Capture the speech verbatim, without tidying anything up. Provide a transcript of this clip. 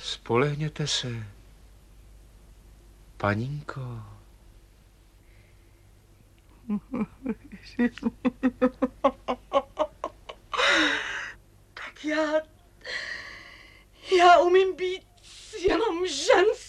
Spolehněte se, panínko. Tak já, já umím být jenom ženský.